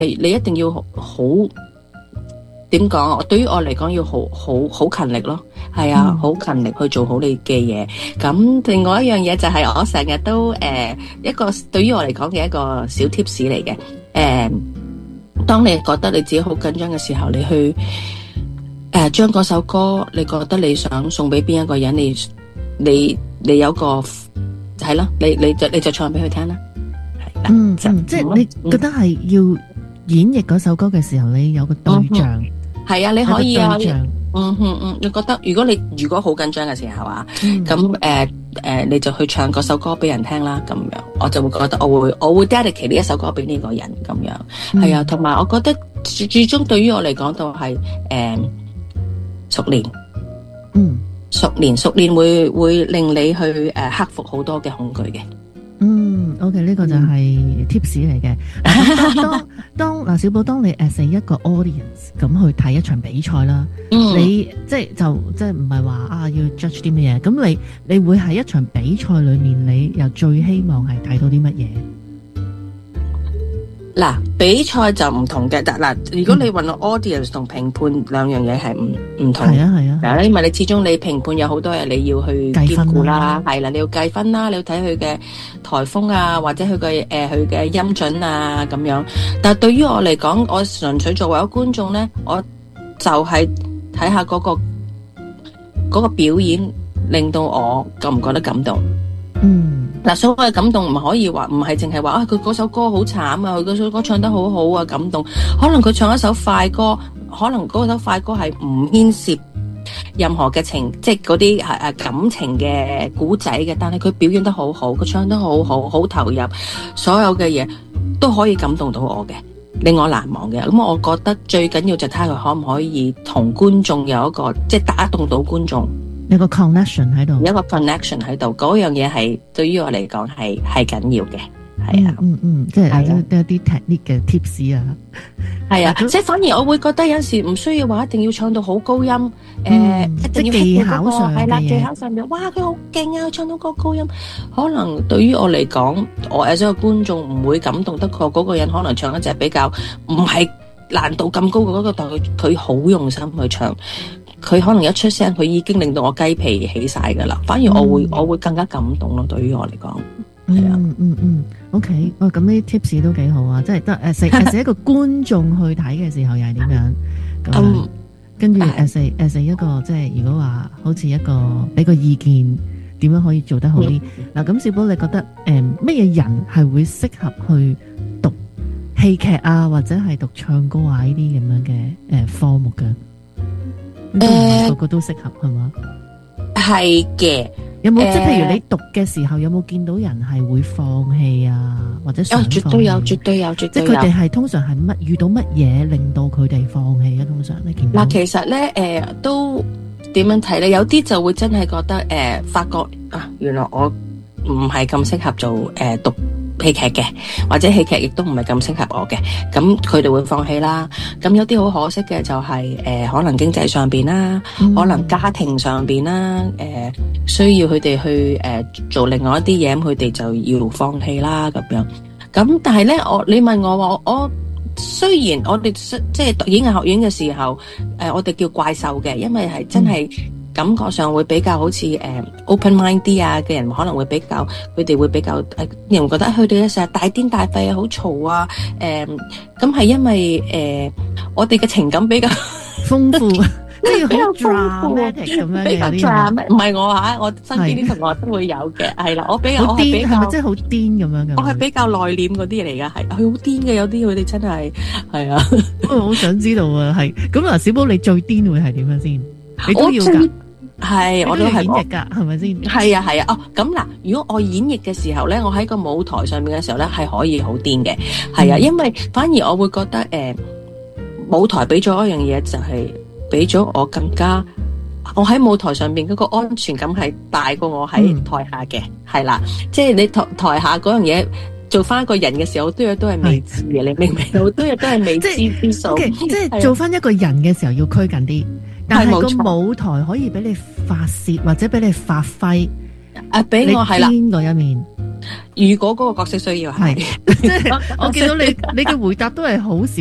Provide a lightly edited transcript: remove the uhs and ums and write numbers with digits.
你一定要好點講？對於我嚟講，要好勤力咯。係啊，好勤力去做好你嘅嘢。咁另外一樣嘢就係我成日都一個對於我嚟講嘅一個小 tips 嚟嘅。當你覺得你自己好緊張嘅時候，你去將嗰首歌，你覺得你想送俾邊一個人，你有個係咯，你就唱俾佢聽啦。 即係你覺得係要演繹嗰首歌嘅時候，你有個對象。 係啊，你可以啊。你覺得如果好緊張嘅時候啊，咁你就去唱嗰首歌俾人聽啦，咁樣我就會覺得我會 dedicate 呢一首歌俾呢個人咁樣。係啊，同埋我覺得最終對於我嚟講都係熟練。熟練會令你去克服好多嘅恐懼嘅。 OK， 呢個就係 tips 嚟嘅。當小寶，當你as一個 audience 咁去睇一場比賽啦，你即係唔係話要 judge 啲乜嘢？咁你會喺一場比賽裏面，你又最希望係睇到啲乜嘢？嗱， 比賽就唔同嘅。嗱，如果你問我 audience 同評判兩樣嘢係唔同。係啊。 嗱，因為你始終你評判有好多嘢你要去兼顧啦，係啦，你要計分啦，你要睇佢嘅台風啊，或者佢嘅音準啊咁樣。但係對於我嚟講，我純粹作為一個觀眾咧，我就係睇下嗰個表演令到我覺唔覺得感動。嗱，所謂感動唔可以話，唔係淨係話佢嗰首歌好慘啊，佢嗰首歌唱得好好啊，感動。可能佢唱一首快歌，可能嗰首快歌係唔牽涉任何嘅即係嗰啲感情嘅古仔嘅，但係佢表演得好好，佢唱得好好，好投入，所有嘅嘢都可以感動到我嘅，令我難忘嘅。咁我覺得最緊要就睇下佢可唔可以同觀眾有一個即係打動到觀眾。 有個 connection 喺度， 有一個 connection 喺度，嗰樣嘢係對於我嚟講係緊要嘅，係啊， 即係有啲 technique 嘅 tips 啊， 係啊，即係反而我會覺得有陣時唔需要話一定要唱到好高音，一定要技巧上係啦，技巧上面，哇佢好勁啊，唱到個高音，可能對於我嚟講，我作為觀眾唔會感動得過嗰個人，可能唱一隻比較唔係難度咁高嘅嗰個，但佢好用心去唱。佢可能一出聲，佢已經令到我雞皮起晒噶啦。反而我會更加感動咯。對於我嚟講，係啊 ，OK，咁呢啲 tips 都幾好啊。即係得as一個觀眾去睇嘅時候又係點樣？咁跟住as一個即係如果話好似一個俾個意見，點樣可以做得好啲？嗱，咁小寶你覺得乜嘢人係會適合去讀戲劇啊，或者係讀唱歌啊呢啲咁樣嘅科目嘅？個個都適合係嘛？ 係嘅。 有冇即係譬如你讀嘅時候，有冇見到人係會放棄啊，或者想放棄？ 絕對有。即係佢哋係通常係遇到乜嘢令到佢哋放棄啊？通常你見到嗱，其實咧都點樣睇咧？有啲就會真係覺得發覺啊，原來我唔係咁適合做讀戲劇嘅，或者戲劇亦都唔係咁適合我嘅，咁佢哋會放棄啦。咁有啲好可惜嘅就係可能經濟上邊啦，可能家庭上邊啦，需要佢哋去做另外一啲嘢，咁佢哋就要放棄啦咁樣。咁但係咧，你問我話我雖然我哋即係讀演藝學院嘅時候，我哋叫怪獸嘅，因為係真係。感覺上會比較好似open mind 啲啊嘅人，可能會比較佢哋會比較人會覺得佢哋成日大癲大肺啊，好嘈啊，咁係因為我哋嘅情感比較豐富，即係比較豐富咁樣比較 drama， 唔係我嚇，我身邊啲同學都會有嘅，係啦，我係比較係咪即係好癲咁樣嘅？ 我係比較內斂嗰啲嚟㗎，係佢好癲嘅，有啲佢哋真係係啊， 我好想知道啊，係咁嗱，小寶你最癲會係點樣先？你都要㗎。係，我都係演繹噶，係咪先？係啊，係啊。哦，咁嗱，如果我演繹嘅時候咧，我喺個舞台上面嘅時候咧，係可以好癲嘅，係啊，因為反而我會覺得舞台俾咗一樣嘢，就係俾咗我更加，我喺舞台上面嗰個安全感係大過我喺台下嘅，係啦，即係你台下嗰樣嘢。做翻一個人嘅時候，好多嘢都係未知嘅，你明唔明？好多嘢都係未知之數。 即係做翻一個人嘅時候要拘謹啲，但係個舞台可以俾你發泄或者俾你發揮， 俾我係啦， 邊個一面？ 如果嗰個角色需要係， 即係我見到你嘅回答都係好少。